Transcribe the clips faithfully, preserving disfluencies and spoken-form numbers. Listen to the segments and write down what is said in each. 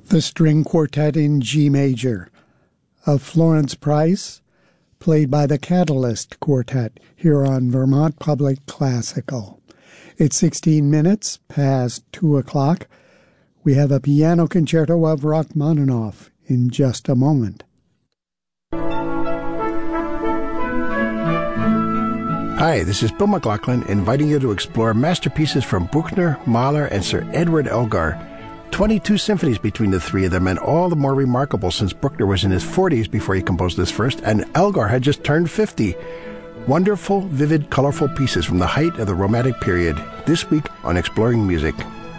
The String Quartet in G Major of Florence Price, played by the Catalyst Quartet here on Vermont Public Classical. It's sixteen minutes past two o'clock. We have a piano concerto of Rachmaninoff in just a moment. Hi, this is Bill McLaughlin inviting you to explore masterpieces from Bruckner, Mahler, and Sir Edward Elgar. twenty-two symphonies between the three of them, and all the more remarkable since Bruckner was in his forties before he composed this first, and Elgar had just turned fifty. Wonderful, vivid, colorful pieces from the height of the Romantic period, this week on Exploring Music.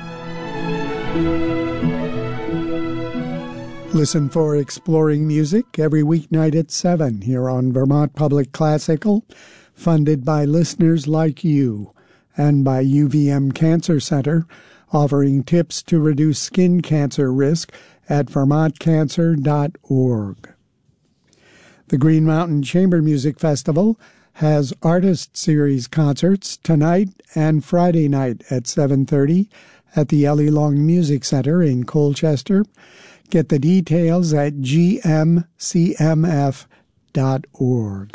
Listen for Exploring Music every weeknight at seven here on Vermont Public Classical, funded by listeners like you and by U V M Cancer Center, offering tips to reduce skin cancer risk at vermont cancer dot org. The Green Mountain Chamber Music Festival has Artist Series concerts tonight and Friday night at seven thirty at the Ellie Long Music Center in Colchester. Get the details at g m c m f dot org.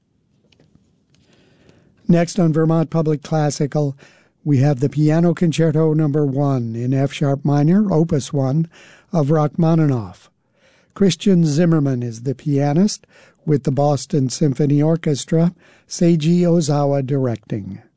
Next on Vermont Public Classical, we have the Piano Concerto Number One in F-sharp minor, Opus One, of Rachmaninoff. Christian Zimmerman is the pianist, with the Boston Symphony Orchestra, Seiji Ozawa directing.